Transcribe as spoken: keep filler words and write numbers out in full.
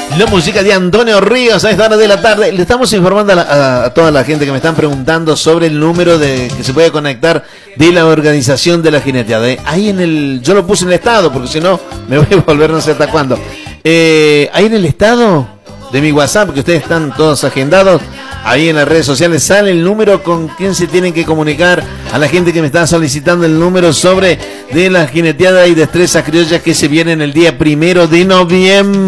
La música de Antonio Ríos a esta hora de la tarde. Le estamos informando a, la, a, a toda la gente que me están preguntando sobre el número de que se puede conectar de la organización de la jineteada. ¿eh? Ahí en el, yo lo puse en el estado porque si no me voy a volver no sé hasta cuándo. Eh, ahí en el estado de mi WhatsApp, que ustedes están todos agendados, ahí en las redes sociales sale el número con quien se tienen que comunicar. A la gente que me está solicitando el número sobre de la jineteada y destrezas criollas que se vienen el día primero de noviembre.